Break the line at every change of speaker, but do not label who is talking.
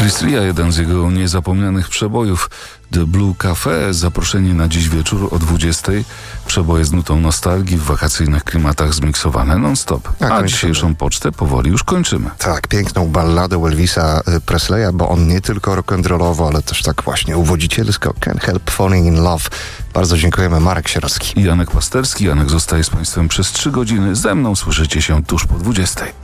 Chris Ria, jeden z jego niezapomnianych przebojów. The Blue Cafe, zaproszeni na dziś wieczór o 20:00. Przeboje z nutą nostalgii w wakacyjnych klimatach zmiksowane non-stop. A dzisiejszą pocztę powoli już kończymy.
Tak, piękną balladę Elvisa Presleya, bo on nie tylko rock'n'rollowo, ale też tak właśnie uwodzicielsko. Can't Help Falling in Love. Bardzo dziękujemy. Marek Sierocki
i Janek Pasterski. Janek zostaje z Państwem przez 3 godziny. Ze mną słyszycie się tuż po 20:00.